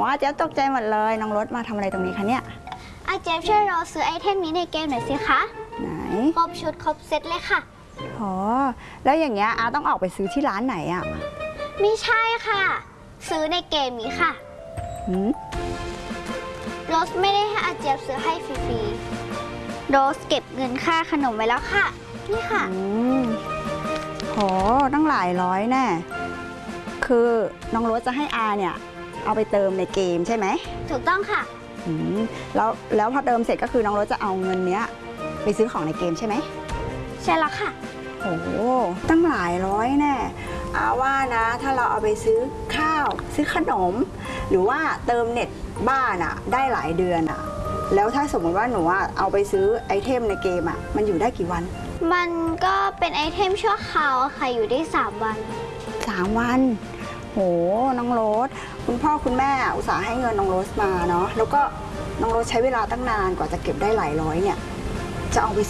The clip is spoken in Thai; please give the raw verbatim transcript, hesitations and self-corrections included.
อาเจ๊ตกใจหมดเลยน้องรถมาทำอะไรตรงนี้คะเนี่ยอาเจฟช่วยเราซื้อไอเทมนี้ในเกมหน่อยสิคะไหนครบชุดครบเซตเลยค่ะอ๋อแล้วอย่างเงี้ยอาต้องออกไปซื้อที่ร้านไหนอ่ะไม่ใช่ค่ะซื้อในเกมนี้ค่ะหืมโรสไม่ได้ให้อาเจฟซื้อให้ฟรีๆโรสเก็บเงินค่าขนมไว้แล้วค่ะนี่ค่ะอืมโหตั้งหลายร้อยแน่คือน้องรถจะให้อาเนี่ยเอาไปเติมในเกมใช่ไหมถูกต้องค่ะอืมแล้วแล้วพอเติมเสร็จก็คือน้องรถจะเอาเงินเนี้ยไปซื้อของในเกมใช่ไหมใช่แล้วค่ะโอ้ตั้งหลายร้อยแน่อาว่านะถ้าเราเอาไปซื้อข้าวซื้อขนมหรือว่าเติมเน็ตบ้านอะได้หลายเดือนอะแล้วถ้าสมมติว่าหนูอะเอาไปซื้อไอเทมในเกมอะมันอยู่ได้กี่วันมันก็เป็นไอเทมชั่วคราวค่ะอยู่ได้สามวันสามวันโหน้องโรสคุณพ่อคุณแม่อุตส่าห์ให้เงินน้องโรสมาเนาะแล้วก็น้องโรสใช้เวลาตั้งนานกว่าจะเก็บได้หลายร้อยเนี่ยจะเอาไป